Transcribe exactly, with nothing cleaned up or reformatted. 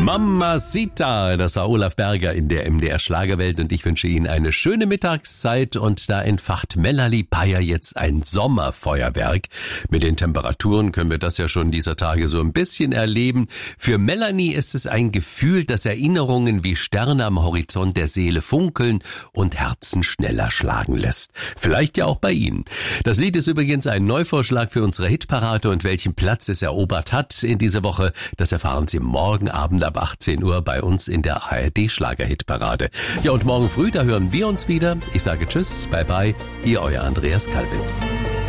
Mamacita, das war Olaf Berger in der M D R Schlagerwelt und ich wünsche Ihnen eine schöne Mittagszeit und da entfacht Melanie Beyer jetzt ein Sommerfeuerwerk. Mit den Temperaturen können wir das ja schon dieser Tage so ein bisschen erleben. Für Melanie ist es ein Gefühl, das Erinnerungen wie Sterne am Horizont der Seele funkeln und Herzen schneller schlagen lässt. Vielleicht ja auch bei Ihnen. Das Lied ist übrigens ein Neuvorschlag für unsere Hitparade und welchen Platz es erobert hat in dieser Woche, das erfahren Sie morgen Abend ab achtzehn Uhr bei uns in der A R D Schlagerhitparade. Ja, und morgen früh, da hören wir uns wieder. Ich sage Tschüss, bye bye, Ihr euer Andreas Kalbitz.